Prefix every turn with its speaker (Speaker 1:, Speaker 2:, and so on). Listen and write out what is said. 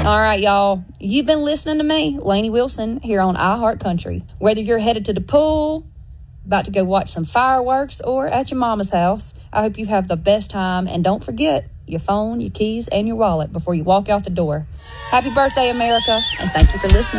Speaker 1: All right, y'all. You've been listening to me, Lainey Wilson, here on iHeart Country. Whether you're headed to the pool, about to go watch some fireworks, or at your mama's house, I hope you have the best time. And don't forget your phone, your keys, and your wallet before you walk out the door. Happy birthday, America, and thank you for listening.